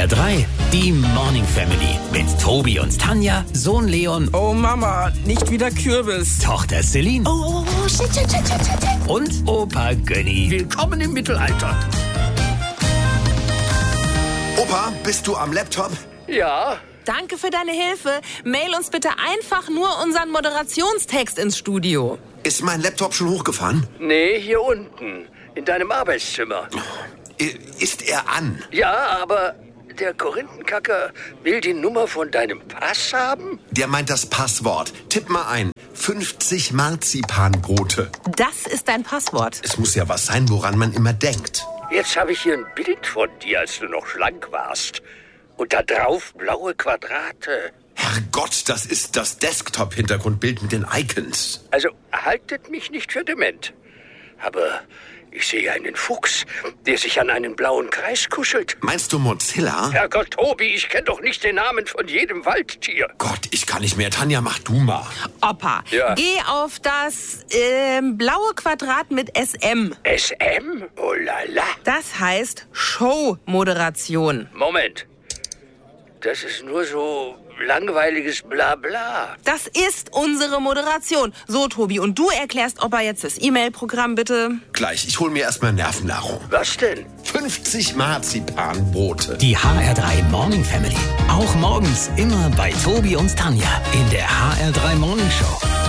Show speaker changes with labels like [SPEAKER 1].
[SPEAKER 1] HR3, die Morning Family mit Tobi und Tanja, Sohn Leon.
[SPEAKER 2] Oh Mama, nicht wieder Kürbis.
[SPEAKER 1] Tochter Celine.
[SPEAKER 3] Oh, shit.
[SPEAKER 1] Und Opa Gönni. Willkommen im Mittelalter.
[SPEAKER 4] Opa, bist du am Laptop?
[SPEAKER 5] Ja,
[SPEAKER 3] Danke für deine Hilfe. Mail uns bitte einfach nur unseren Moderationstext ins Studio.
[SPEAKER 4] Ist mein Laptop schon hochgefahren?
[SPEAKER 5] nee, hier unten, in deinem Arbeitszimmer.
[SPEAKER 4] Ist er an?
[SPEAKER 5] Ja, aber der Korinthenkacker will die Nummer von deinem Pass haben?
[SPEAKER 4] Der meint das Passwort. Tipp mal ein. 50 Marzipanbrote.
[SPEAKER 3] Das ist dein Passwort.
[SPEAKER 4] Es muss ja was sein, woran man immer denkt.
[SPEAKER 5] Jetzt habe ich hier ein Bild von dir, als du noch schlank warst. Und da drauf blaue Quadrate.
[SPEAKER 4] Herrgott, das ist das Desktop-Hintergrundbild mit den Icons.
[SPEAKER 5] Also haltet mich nicht für dement. Aber ich sehe einen Fuchs, der sich an einen blauen Kreis kuschelt.
[SPEAKER 4] Meinst du Mozilla?
[SPEAKER 5] Herrgott, Tobi, ich kenne doch nicht den Namen von jedem Waldtier.
[SPEAKER 4] Gott, ich kann nicht mehr. Tanja, mach du mal.
[SPEAKER 3] Opa,
[SPEAKER 5] Ja.
[SPEAKER 3] geh auf das blaue Quadrat mit SM.
[SPEAKER 5] SM? Oh la la.
[SPEAKER 3] Das heißt Show-Moderation.
[SPEAKER 5] Moment. Das ist nur so langweiliges Blabla.
[SPEAKER 3] Das ist unsere Moderation. So, Tobi, und du erklärst Opa jetzt das E-Mail-Programm, bitte.
[SPEAKER 4] Gleich, ich hol mir erstmal Nervennahrung.
[SPEAKER 5] Was denn?
[SPEAKER 4] 50 Marzipanbrote.
[SPEAKER 1] Die HR3 Morning Family. Auch morgens immer bei Tobi und Tanja in der HR3 Morning Show.